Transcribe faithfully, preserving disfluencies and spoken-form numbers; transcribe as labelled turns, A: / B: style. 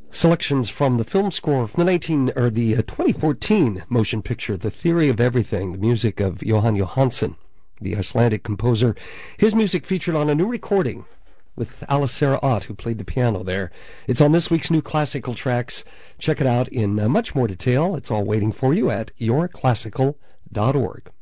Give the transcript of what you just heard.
A: Selections from the film score from the nineteen or the uh, twenty fourteen motion picture The Theory of Everything, the music of Johan Johansson, the Icelandic composer. His music featured on a new recording with Alice Sarah Ott, who played the piano there. It's on this week's New Classical Tracks. Check it out in uh, much more detail. It's all waiting for you at your classical dot org.